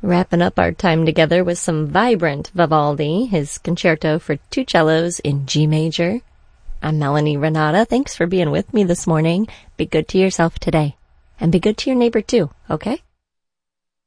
Wrapping up our time together with some vibrant Vivaldi, his concerto for two cellos in G major. I'm Melanie Renata. Thanks for being with me this morning. Be good to yourself today. And be good to your neighbor too, okay?